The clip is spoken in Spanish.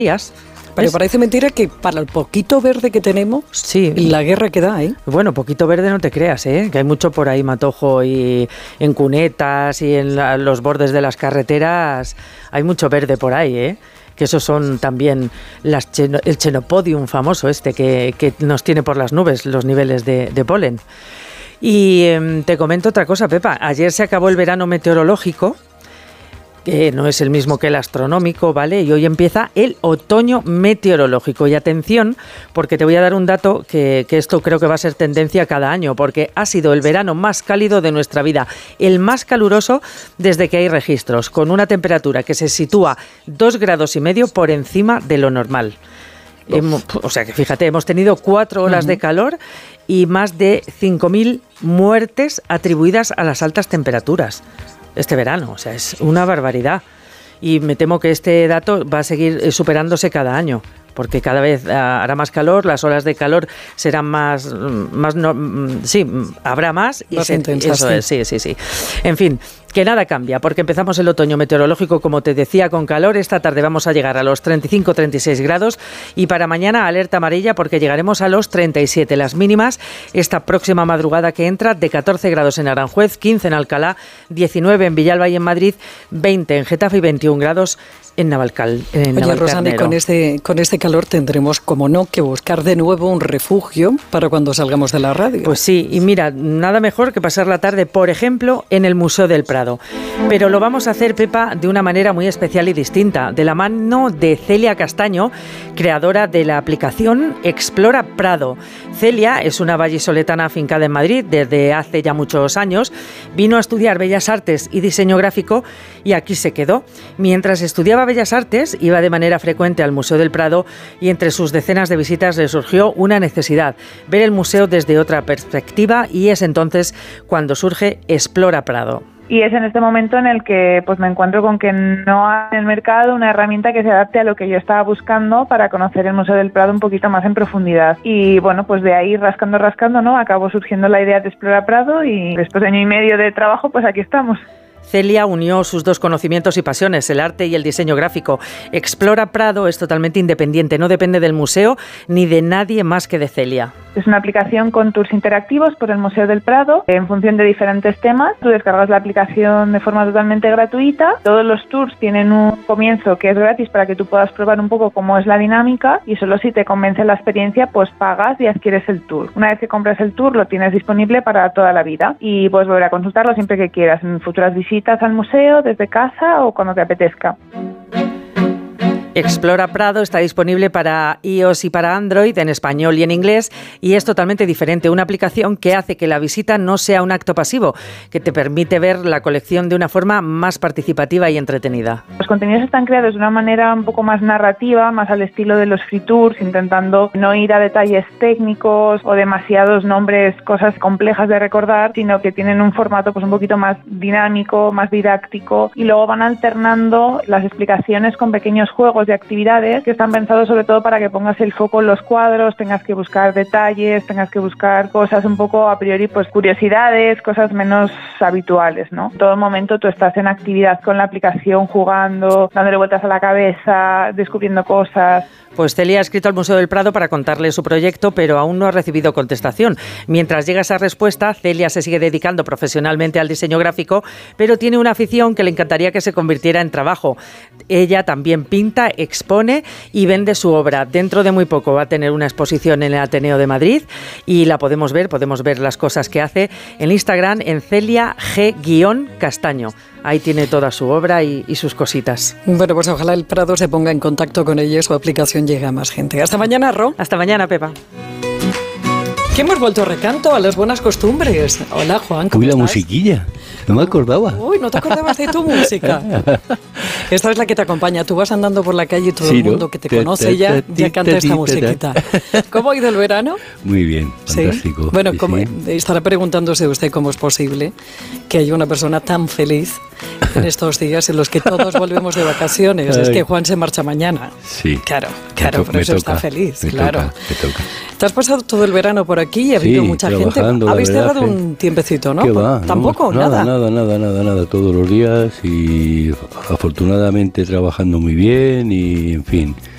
Pero parece mentira que para el poquito verde que tenemos, sí, la guerra que da, ¿eh? Bueno, poquito verde no te creas, que hay mucho por ahí, Matojo, y en cunetas y en los bordes de las carreteras hay mucho verde por ahí, que esos son también el Chenopodium famoso que nos tiene por las nubes los niveles de polen. Y te comento otra cosa, Pepa, ayer se acabó el verano meteorológico, que no es el mismo que el astronómico, ¿vale? Y hoy empieza el otoño meteorológico. Y atención, porque te voy a dar un dato que esto creo que va a ser tendencia cada año, porque ha sido el verano más cálido de nuestra vida, el más caluroso desde que hay registros, con una temperatura que se sitúa 2,5 grados por encima de lo normal. O sea que fíjate, hemos tenido 4 olas de calor y más de 5.000 muertes atribuidas a las altas temperaturas este verano. O sea, es una barbaridad. Y me temo que este dato va a seguir superándose cada año, porque cada vez hará más calor, las olas de calor serán más habrá más y más intensas. Eso es, sí. En fin, que nada cambia, porque empezamos el otoño meteorológico, como te decía, con calor. Esta tarde vamos a llegar a los 35-36 grados y para mañana alerta amarilla porque llegaremos a los 37. Las mínimas esta próxima madrugada que entra de 14 grados en Aranjuez, 15 en Alcalá, 19 en Villalba y en Madrid, 20 en Getafe y 21 grados en Navalcarnero. Oye, Rosana, con este calor tendremos, como no, que buscar de nuevo un refugio para cuando salgamos de la radio. Pues sí, y mira, nada mejor que pasar la tarde, por ejemplo, en el Museo del Prado. Pero lo vamos a hacer, Pepa, de una manera muy especial y distinta, de la mano de Celia Castaño, creadora de la aplicación Explora Prado. Celia es una vallisoletana afincada en Madrid desde hace ya muchos años. Vino a estudiar Bellas Artes y Diseño Gráfico y aquí se quedó. Mientras estudiaba Bellas Artes, iba de manera frecuente al Museo del Prado y entre sus decenas de visitas le surgió una necesidad, ver el museo desde otra perspectiva, y es entonces cuando surge Explora Prado. Y es en este momento en el que pues me encuentro con que no hay en el mercado una herramienta que se adapte a lo que yo estaba buscando para conocer el Museo del Prado un poquito más en profundidad. Y bueno, pues de ahí rascando, ¿no? Acabó surgiendo la idea de Explora Prado y después de año y medio de trabajo, pues aquí estamos. Celia unió sus dos conocimientos y pasiones, el arte y el diseño gráfico. Explora Prado es totalmente independiente, no depende del museo ni de nadie más que de Celia. Es una aplicación con tours interactivos por el Museo del Prado en función de diferentes temas. Tú descargas la aplicación de forma totalmente gratuita. Todos los tours tienen un comienzo que es gratis para que tú puedas probar un poco cómo es la dinámica, y solo si te convence la experiencia pues pagas y adquieres el tour. Una vez que compras el tour lo tienes disponible para toda la vida y puedes volver a consultarlo siempre que quieras, en futuras visitas al museo, desde casa o cuando te apetezca. Explora Prado está disponible para iOS y para Android, en español y en inglés, y es totalmente diferente. Una aplicación que hace que la visita no sea un acto pasivo, que te permite ver la colección de una forma más participativa y entretenida. Los contenidos están creados de una manera un poco más narrativa, más al estilo de los free tours, intentando no ir a detalles técnicos o demasiados nombres, cosas complejas de recordar, sino que tienen un formato pues un poquito más dinámico, más didáctico, y luego van alternando las explicaciones con pequeños juegos de actividades que están pensados sobre todo para que pongas el foco en los cuadros, tengas que buscar detalles, tengas que buscar cosas un poco a priori, pues curiosidades, cosas menos habituales, ¿no? En todo momento tú estás en actividad con la aplicación, jugando, dándole vueltas a la cabeza, descubriendo cosas. Pues Celia ha escrito al Museo del Prado para contarle su proyecto, pero aún no ha recibido contestación. Mientras llega esa respuesta, Celia se sigue dedicando profesionalmente al diseño gráfico, pero tiene una afición que le encantaría que se convirtiera en trabajo. Ella también pinta, expone y vende su obra. Dentro de muy poco va a tener una exposición en el Ateneo de Madrid y la podemos ver las cosas que hace en Instagram en Celia G-Castaño. Ahí tiene toda su obra y sus cositas. Bueno, pues ojalá el Prado se ponga en contacto con ella y su aplicación llegue a más gente. Hasta mañana, Ro. Hasta mañana, Pepa. Que hemos vuelto recanto a las buenas costumbres. Hola, Juan, ¿cómo Uy, la estás? musiquilla. No me acordaba. Uy, ¿no te acordabas de tu música? Esta es la que te acompaña. Tú vas andando por la calle y todo el mundo que te conoce ya canta esta musiquita. ¿Cómo ha ido el verano? Muy bien, fantástico. ¿Sí? Bueno, sí. Estará preguntándose usted cómo es posible que haya una persona tan feliz en estos días en los que todos volvemos de vacaciones. Es que Juan se marcha mañana. Sí. Claro, por eso está feliz, claro. Me toca. Te has pasado todo el verano por aquí y ha habido mucha gente. Habéis cerrado un tiempecito, ¿no? ¿Qué va? ¿Tampoco? Nada, todos los días y afortunadamente trabajando muy bien y, en fin,